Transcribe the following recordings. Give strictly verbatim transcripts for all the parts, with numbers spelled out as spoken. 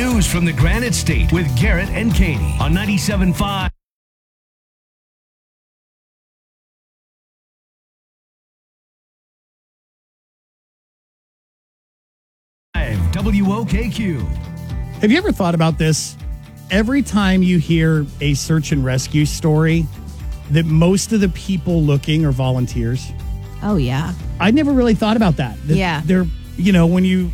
news from the Granite State with Garrett and Katie on ninety-seven point five. W O K Q. Have you ever thought about this? Every time you hear a search and rescue story, that most of the people looking are volunteers. Oh, yeah. I never really thought about that. that yeah. They're, you know, when you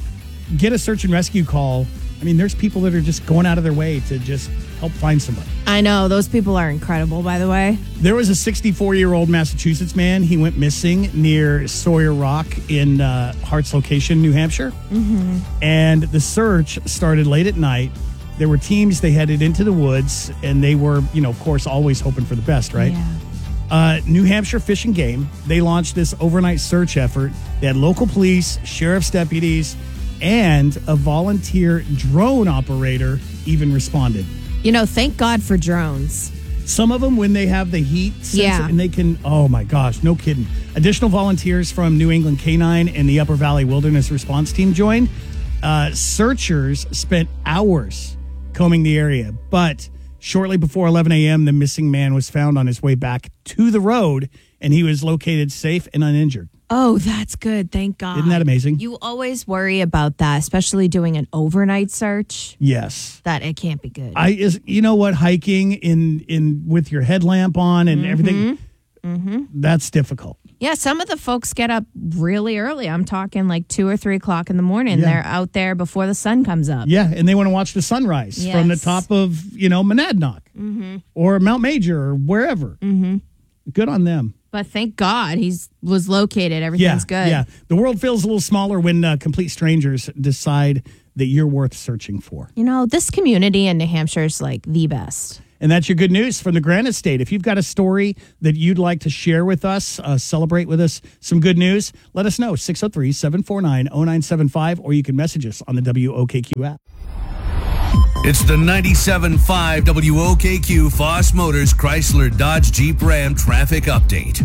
get a search and rescue call, I mean, there's people that are just going out of their way to just help find somebody. I know. Those people are incredible, by the way. There was a sixty-four-year-old Massachusetts man. He went missing near Sawyer Rock in uh, Hart's Location, New Hampshire. Mm-hmm. And the search started late at night. There were teams. They headed into the woods, and they were, you know, of course, always hoping for the best, right? Yeah. Uh, New Hampshire Fish and Game, they launched this overnight search effort. They had local police, sheriff's deputies, and a volunteer drone operator even responded. You know, thank God for drones. Some of them, when they have the heat sensor, yeah. and they can, oh my gosh, no kidding. Additional volunteers from New England Canine and the Upper Valley Wilderness Response Team joined. Uh, searchers spent hours combing the area, but shortly before eleven a.m., the missing man was found on his way back to the road, and he was located safe and uninjured. Oh, that's good. Thank God. Isn't that amazing? You always worry about that, especially doing an overnight search. Yes. That it can't be good. I is you know what, hiking in in with your headlamp on and mm-hmm. everything, mm-hmm. that's difficult. Yeah, some of the folks get up really early. I'm talking like two or three o'clock in the morning. Yeah. They're out there before the sun comes up. Yeah, and they want to watch the sunrise yes. from the top of, you know, Monadnock mm-hmm. or Mount Major or wherever. Mm-hmm. Good on them. But thank God he's was located. Everything's yeah, good. Yeah, the world feels a little smaller when uh, complete strangers decide that you're worth searching for. You know, this community in New Hampshire is like the best. And that's your good news from the Granite State. If you've got a story that you'd like to share with us, uh, celebrate with us some good news, let us know, six oh three, seven four nine, oh nine seven five, or you can message us on the W O K Q app. It's the ninety-seven point five W O K Q Foss Motors Chrysler Dodge Jeep Ram traffic update.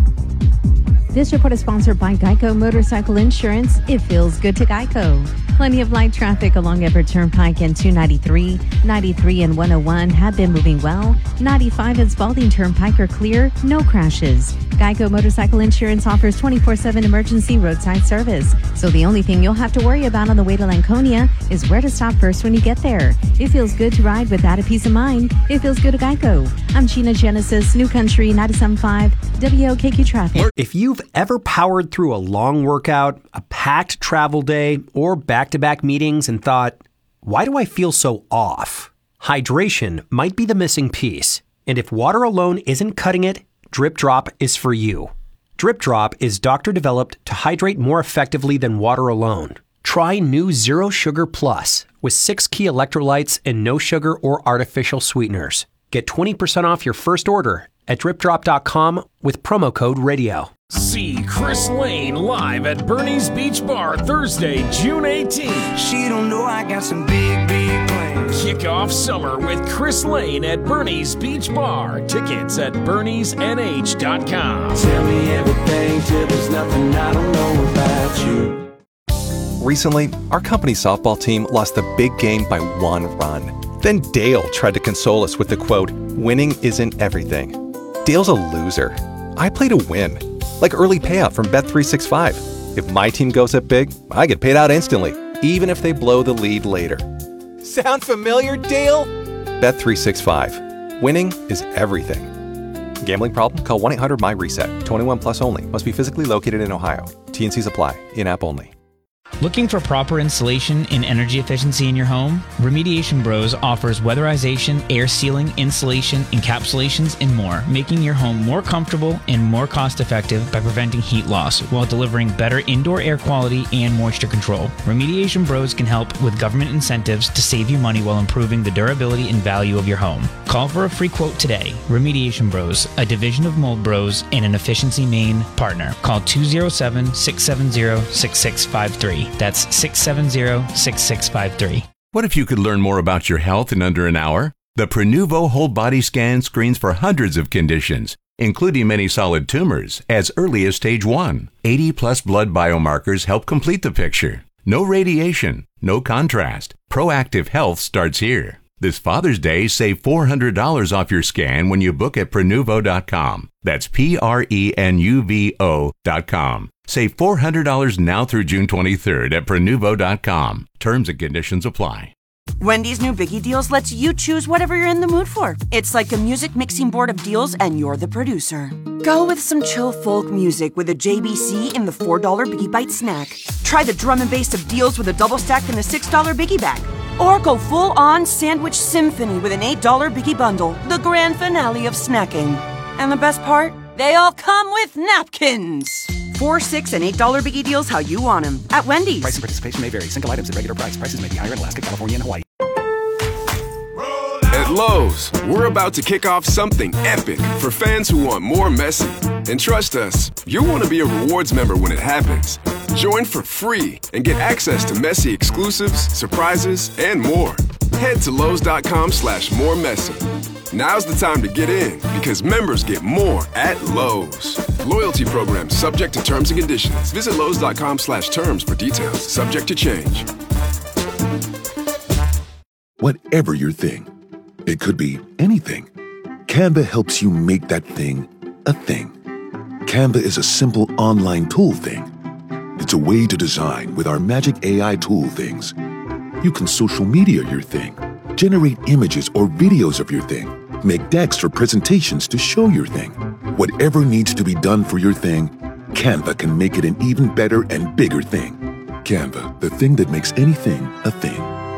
This report is sponsored by Geico Motorcycle Insurance. It feels good to Geico. Plenty of light traffic along Everett Turnpike and two ninety-three. ninety-three and one oh one have been moving well. ninety-five and Spalding Turnpike are clear. No crashes. Geico Motorcycle Insurance offers twenty-four seven emergency roadside service. So the only thing you'll have to worry about on the way to Lanconia is where to stop first when you get there. It feels good to ride without a peace of mind. It feels good to Geico. I'm Gina Genesis, New Country ninety-seven point five W O K Q Traffic. If you've ever powered through a long workout, a packed travel day, or back-to-back meetings and thought, why do I feel so off? Hydration might be the missing piece. And if water alone isn't cutting it, Drip Drop is for you. Drip Drop is doctor-developed to hydrate more effectively than water alone. Try new Zero Sugar Plus with six key electrolytes and no sugar or artificial sweeteners. Get twenty percent off your first order at drip drop dot com with promo code radio. See Chris Lane live at Bernie's Beach Bar Thursday, June eighteenth. She don't know I got some big, big plans. Kick off summer with Chris Lane at Bernie's Beach Bar. Tickets at bernies n h dot com. Tell me everything till there's nothing I don't know about you. Recently, our company softball team lost the big game by one run. Then Dale tried to console us with the quote, "Winning isn't everything." Dale's a loser. I play to win. Like early payout from Bet three sixty-five. If my team goes up big, I get paid out instantly, even if they blow the lead later. Sound familiar, Dale? Bet three sixty-five. Winning is everything. Gambling problem? Call one eight hundred my reset. twenty-one plus only. Must be physically located in Ohio. T and Cs apply. In-app only. Looking for proper installation and energy efficiency in your home? Remediation Bros offers weatherization, air sealing, insulation, encapsulations, and more, making your home more comfortable and more cost-effective by preventing heat loss while delivering better indoor air quality and moisture control. Remediation Bros can help with government incentives to save you money while improving the durability and value of your home. Call for a free quote today. Remediation Bros, a division of Mold Bros and an Efficiency Maine partner. Call two oh seven, six seven zero, six six five three. That's six seven zero, six six five three. What if you could learn more about your health in under an hour? The Prenuvo Whole Body Scan screens for hundreds of conditions, including many solid tumors, as early as stage one. eighty plus blood biomarkers help complete the picture. No radiation, no contrast. Proactive Health starts here. This Father's Day, save four hundred dollars off your scan when you book at Prenuvo dot com. That's P R E N U V O dot com. Save four hundred dollars now through June twenty-third at Prenuvo dot com. Terms and conditions apply. Wendy's new Biggie Deals lets you choose whatever you're in the mood for. It's like a music mixing board of deals, and you're the producer. Go with some chill folk music with a J B C in the four dollar Biggie Bite snack. Try the drum and bass of deals with a double stack in the six dollar Biggie Bag. Or go full-on sandwich symphony with an eight dollar Biggie Bundle, the grand finale of snacking. And the best part? They all come with napkins. Four, six, and eight dollar Biggie Deals how you want them at Wendy's. Price and participation may vary. Single items at regular price. Prices may be higher in Alaska, California, and Hawaii. At Lowe's, we're about to kick off something epic for fans who want more Messi. And trust us, you'll want to be a rewards member when it happens. Join for free and get access to Messi exclusives, surprises, and more. Head to Lowe's.com slash more Messi. Now's the time to get in because members get more at Lowe's. Loyalty program subject to terms and conditions. Visit Lowe's.com slash terms for details. Subject to change. Whatever your thing, it could be anything. Canva helps you make that thing a thing. Canva is a simple online tool thing. It's a way to design with our magic A I tool things. You can social media your thing, generate images or videos of your thing, make decks or presentations to show your thing. Whatever needs to be done for your thing, Canva can make it an even better and bigger thing. Canva, the thing that makes anything a thing.